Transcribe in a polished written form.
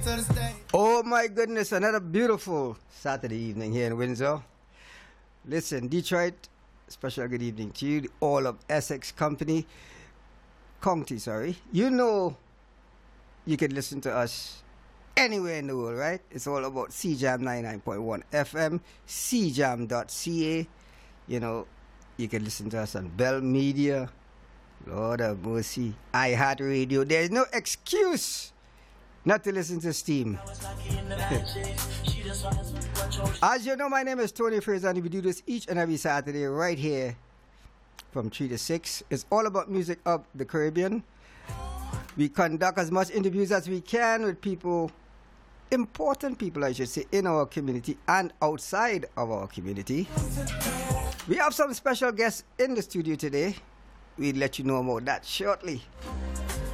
Oh my goodness, another beautiful Saturday evening here in Windsor. Listen, Detroit, special good evening to you, all of Essex County, sorry. You know you can listen to us anywhere in the world, right? It's all about CJAM 99.1 FM, cjam.ca. You know, you can listen to us on Bell Media, Lord of Mercy, iHeartRadio. There's no excuse not to listen to Steam. As you know, my name is Tony Fraser, and we do this each and every Saturday right here from 3 to 6. It's all about music of the Caribbean. We conduct as much interviews as we can with people, important people, I should say, in our community and outside of our community. We have some special guests in the studio today. We'll let you know about that shortly.